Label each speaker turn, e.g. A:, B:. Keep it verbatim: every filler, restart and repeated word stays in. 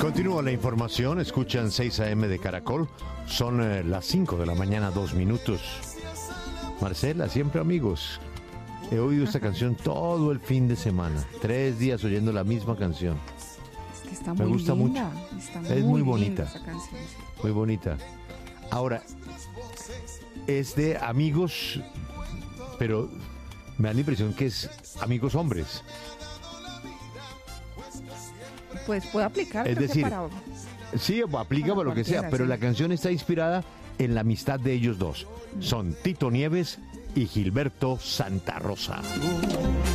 A: Continúa la información, escuchan seis a eme de Caracol, son eh, las cinco de la mañana, dos minutos. Marcela, siempre amigos. He oído esta canción todo el fin de semana, tres días oyendo la misma canción.
B: Es que está
A: Me
B: muy
A: gusta
B: linda,
A: mucho.
B: está
A: Es muy
B: linda
A: bonita.
B: esa canción, sí.
A: Muy bonita. Ahora, es de amigos, pero me da la impresión que es amigos hombres.
B: Pues puede aplicar.
A: Es
B: creo que
A: decir,
B: para,
A: sí, aplica
B: para
A: para lo que sea,
B: cualquiera,
A: pero
B: sí.
A: la canción está inspirada en la amistad de ellos dos. Son Tito Nieves y Gilberto Santa Rosa.